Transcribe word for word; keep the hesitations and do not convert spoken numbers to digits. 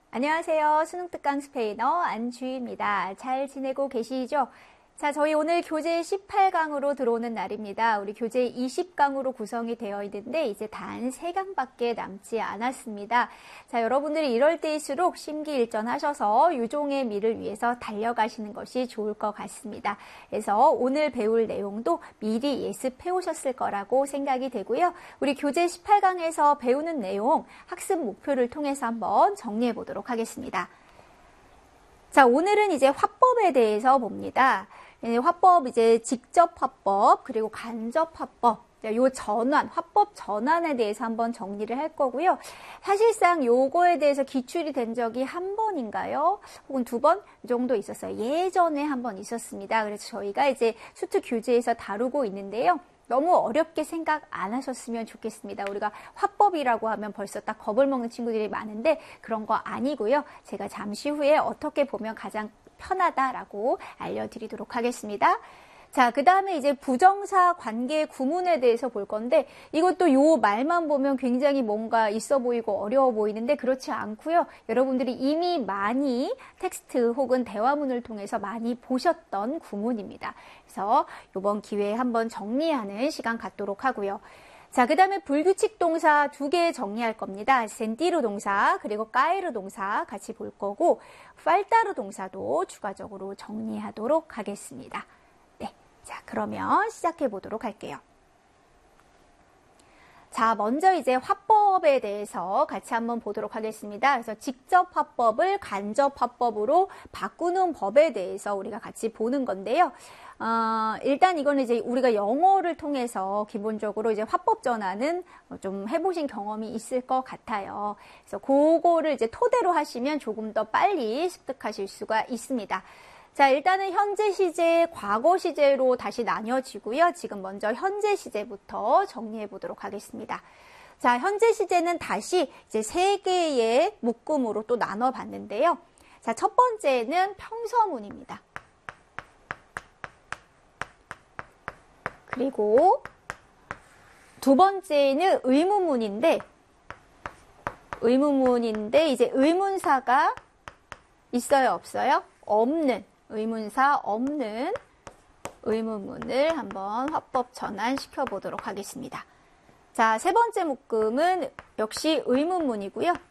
안녕하세요. 수능특강 스페인어 안주희입니다. 잘 지내고 계시죠? 자, 저희 오늘 교재 십팔 강으로 들어오는 날입니다. 우리 교재 이십 강으로 구성이 되어 있는데 이제 단 세 강밖에 남지 않았습니다. 자, 여러분들이 이럴 때일수록 심기일전하셔서 유종의 미를 위해서 달려가시는 것이 좋을 것 같습니다. 그래서 오늘 배울 내용도 미리 예습해 오셨을 거라고 생각이 되고요. 우리 교재 십팔 강에서 배우는 내용 학습 목표를 통해서 한번 정리해 보도록 하겠습니다. 자, 오늘은 이제 화법에 대해서 봅니다. 화법, 이제 직접 화법, 그리고 간접 화법, 요 전환, 화법 전환에 대해서 한번 정리를 할 거고요. 사실상 요거에 대해서 기출이 된 적이 한 번인가요? 혹은 두 번 정도 있었어요. 예전에 한 번 있었습니다. 그래서 저희가 이제 수트 교재에서 다루고 있는데요. 너무 어렵게 생각 안 하셨으면 좋겠습니다. 우리가 화법이라고 하면 벌써 딱 겁을 먹는 친구들이 많은데 그런 거 아니고요. 제가 잠시 후에 어떻게 보면 가장 편하다라고 알려드리도록 하겠습니다. 자, 그 다음에 이제 부정사 관계 구문에 대해서 볼 건데 이것도 요 말만 보면 굉장히 뭔가 있어 보이고 어려워 보이는데 그렇지 않고요. 여러분들이 이미 많이 텍스트 혹은 대화문을 통해서 많이 보셨던 구문입니다. 그래서 이번 기회에 한번 정리하는 시간 갖도록 하고요. 자, 그 다음에 불규칙 동사 두 개 정리할 겁니다. 센티르 동사 그리고 까에르 동사 같이 볼 거고 팔타르 동사도 추가적으로 정리하도록 하겠습니다. 네, 자, 그러면 시작해 보도록 할게요. 자, 먼저 이제 화법에 대해서 같이 한번 보도록 하겠습니다. 그래서 직접 화법을 간접 화법으로 바꾸는 법에 대해서 우리가 같이 보는 건데요. 어, 일단 이거는 이제 우리가 영어를 통해서 기본적으로 이제 화법 전환은 좀 해보신 경험이 있을 것 같아요. 그래서 그거를 이제 토대로 하시면 조금 더 빨리 습득하실 수가 있습니다. 자, 일단은 현재 시제, 과거 시제로 다시 나뉘어지고요. 지금 먼저 현재 시제부터 정리해 보도록 하겠습니다. 자, 현재 시제는 다시 이제 세 개의 묶음으로 또 나눠 봤는데요. 자, 첫 번째는 평서문입니다. 그리고 두 번째는 의문문인데, 의문문인데 이제 의문사가 있어요, 없어요? 없는. 의문사 없는 의문문을 한번 화법 전환시켜 보도록 하겠습니다. 자, 세 번째 묶음은 역시 의문문이고요.